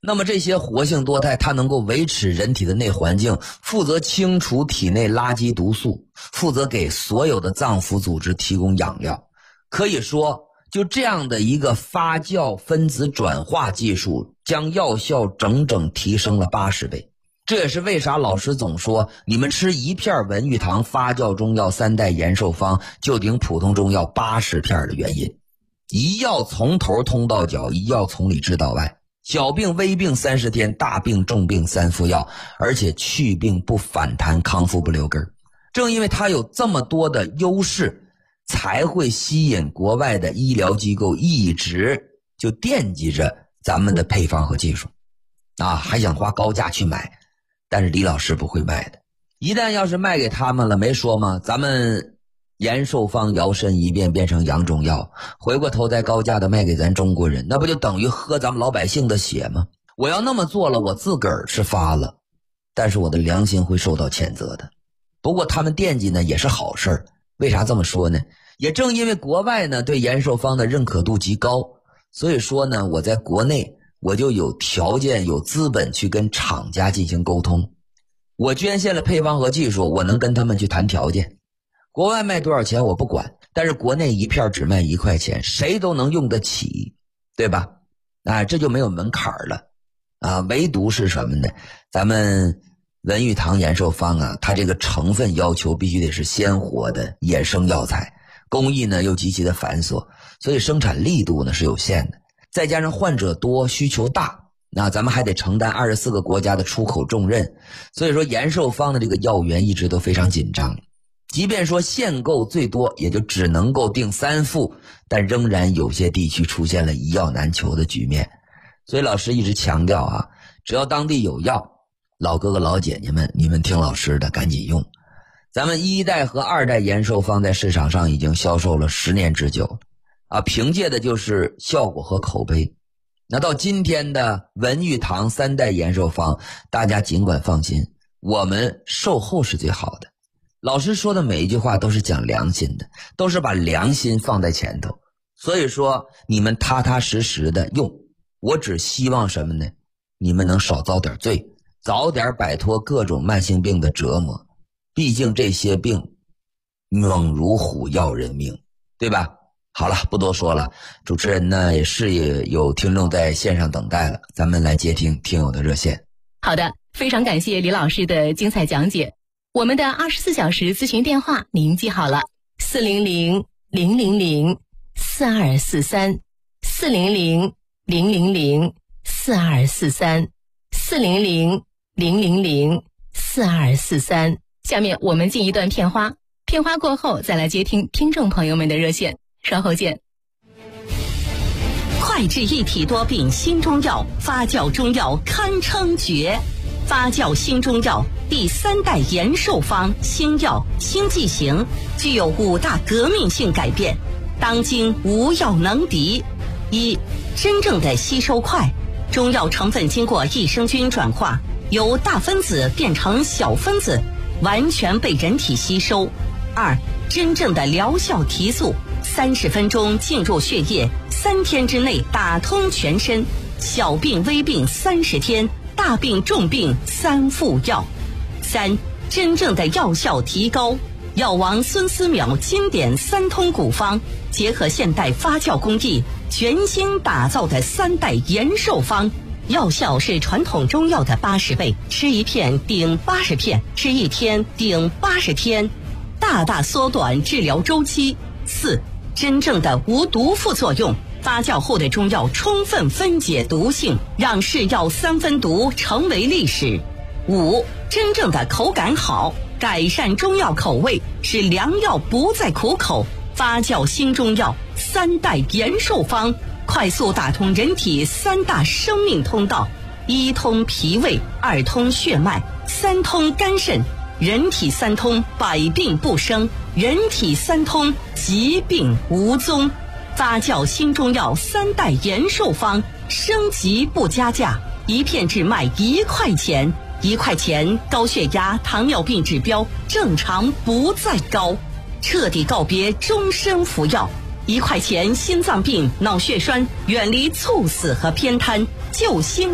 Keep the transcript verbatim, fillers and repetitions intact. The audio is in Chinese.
那么这些活性多肽它能够维持人体的内环境，负责清除体内垃圾毒素，负责给所有的脏腑组织提供养料。可以说就这样的一个发酵分子转化技术将药效整整提升了八十倍。这也是为啥老师总说你们吃一片文玉堂发酵中药三代延寿方就顶普通中药八十片的原因。一药从头通到脚，一药从里治到外，小病微病三十天，大病重病三服药，而且去病不反弹，康复不留根。正因为它有这么多的优势，才会吸引国外的医疗机构一直就惦记着咱们的配方和技术啊，还想花高价去买。但是李老师不会卖的，一旦要是卖给他们了，没说吗？咱们延寿方摇身一变变成洋中药，回过头再高价的卖给咱中国人，那不就等于喝咱们老百姓的血吗？我要那么做了，我自个儿是发了，但是我的良心会受到谴责的。不过他们惦记呢也是好事儿，为啥这么说呢？也正因为国外呢对延寿方的认可度极高，所以说呢我在国内我就有条件有资本去跟厂家进行沟通。我捐献了配方和技术，我能跟他们去谈条件。国外卖多少钱我不管，但是国内一片只卖一块钱，谁都能用得起，对吧？啊，这就没有门槛了啊。唯独是什么呢？咱们文玉堂延寿方啊，它这个成分要求必须得是鲜活的野生药材，工艺呢又极其的繁琐，所以生产力度呢是有限的。再加上患者多，需求大，那咱们还得承担二十四个国家的出口重任，所以说延寿方的这个药源一直都非常紧张。即便说限购最多也就只能够订三副，但仍然有些地区出现了一药难求的局面。所以老师一直强调啊，只要当地有药，老哥哥老姐姐们，你们听老师的赶紧用。咱们一代和二代延寿方在市场上已经销售了十年之久啊，凭借的就是效果和口碑。那到今天的文玉堂三代延寿方，大家尽管放心，我们售后是最好的。老师说的每一句话都是讲良心的，都是把良心放在前头。所以说你们踏踏实实的用，我只希望什么呢？你们能少遭点罪，早点摆脱各种慢性病的折磨。毕竟这些病猛如虎要人命，对吧？好了，不多说了，主持人呢也是有听众在线上等待了，咱们来接听听友的热线。 好的，非常感谢李老师的精彩讲解。我们的二十四小时咨询电话您记好了，四零零零零零四二四三，四零零零零零四二四三，四零零零零零四二四三。下面我们进一段片花，片花过后再来接听听众朋友们的热线，稍后见。 快治一体多病新中药，发酵中药堪称绝。发酵新中药第三代延寿方新药新剂型，具有五大革命性改变，当今无药能敌。一、真正的吸收快，中药成分经过益生菌转化，由大分子变成小分子，完全被人体吸收。二、真正的疗效提速，三十分钟进入血液，三天之内打通全身，小病微病三十天，大病重病三副药。三、真正的药效提高，药王孙思邈经典三通古方，结合现代发酵工艺，全新打造的三代延寿方，药效是传统中药的八十倍，吃一片顶八十片，吃一天顶八十天，大大缩短治疗周期。四、真正的无毒副作用，发酵后的中药充分分解毒性，让是药三分毒成为历史。五、真正的口感好，改善中药口味，使良药不再苦口。发酵新中药三代延寿方，快速打通人体三大生命通道：一通脾胃，二通血脉，三通肝肾。人体三通，百病不生；人体三通，疾病无踪。发酵新中药三代延寿方，升级不加价，一片只卖一块钱，一块钱高血压、糖尿病指标正常不再高，彻底告别终身服药。一块钱心脏病、脑血栓，远离猝死和偏瘫，救心。